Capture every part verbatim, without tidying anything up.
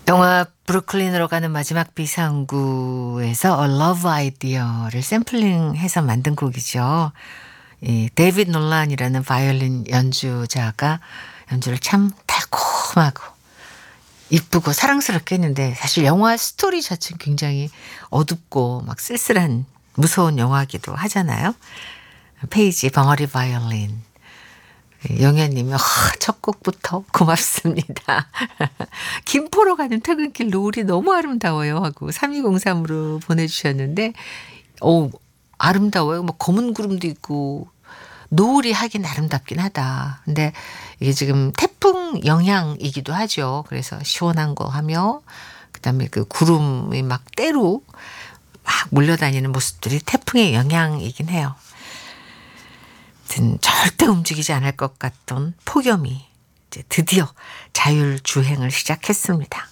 영화 브루클린으로 가는 마지막 비상구에서 A Love Idea를 샘플링해서 만든 곡이죠. 이 데이빗 놀란이라는 바이올린 연주자가 연주를 참 달콤하고 이쁘고 사랑스럽게 했는데 사실 영화 스토리 자체는 굉장히 어둡고 막 쓸쓸한 무서운 영화기도 하잖아요. 페이지 벙어리 바이올린. 영애님이 첫 곡부터 고맙습니다. 김포로 가는 퇴근길 노을이 너무 아름다워요 하고 삼이공삼으로 보내주셨는데 오 아름다워요. 뭐 검은 구름도 있고 노을이 하긴 아름답긴 하다. 근데 이게 지금 태풍 영향이기도 하죠. 그래서 시원한 거 하며 그다음에 그 구름이 막 때로 막 몰려다니는 모습들이 태풍의 영향이긴 해요. 절대 움직이지 않을 것 같던 폭염이 이제 드디어 자율주행을 시작했습니다.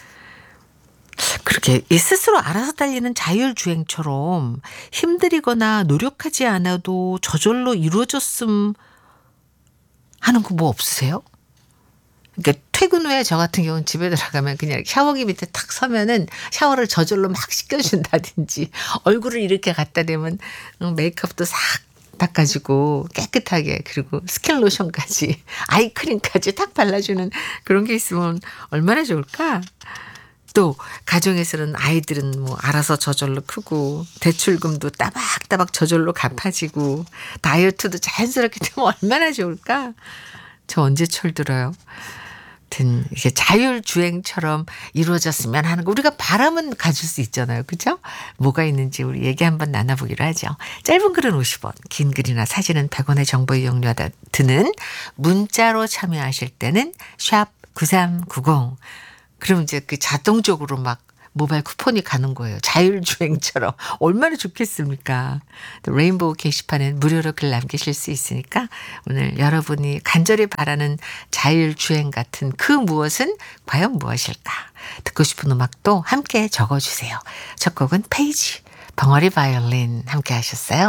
그렇게 스스로 알아서 달리는 자율주행처럼 힘들이거나 노력하지 않아도 저절로 이루어졌음 하는 거 뭐 없으세요? 그러니까 퇴근 후에 저 같은 경우는 집에 들어가면 그냥 샤워기 밑에 탁 서면은 샤워를 저절로 막 씻겨준다든지 얼굴을 이렇게 갖다 대면 메이크업도 싹 닦아주고 깨끗하게 그리고 스킨 로션까지 아이크림까지 탁 발라주는 그런 게 있으면 얼마나 좋을까? 또 가정에서는 아이들은 뭐 알아서 저절로 크고 대출금도 따박따박 저절로 갚아지고 다이어트도 자연스럽게 되면 얼마나 좋을까? 저 언제 철들어요? 이게 자율주행처럼 이루어졌으면 하는 거 우리가 바람은 가질 수 있잖아요. 그죠? 뭐가 있는지 우리 얘기 한번 나눠보기로 하죠. 짧은 글은 오십 원, 긴 글이나 사진은 백 원의 정보 이용료가 드는 문자로 참여하실 때는 샵 구삼구공. 그럼 이제 그 자동적으로 막 모바일 쿠폰이 가는 거예요. 자율주행처럼. 얼마나 좋겠습니까? 또 레인보우 게시판엔 무료로 글 남기실 수 있으니까 오늘 여러분이 간절히 바라는 자율주행 같은 그 무엇은 과연 무엇일까? 듣고 싶은 음악도 함께 적어주세요. 첫 곡은 페이지, 벙어리 바이올린 함께 하셨어요.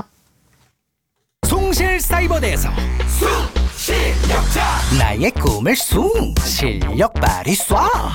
숭실사이버대에서 숭실력자 나의 꿈을 숭 실력 발휘 쏴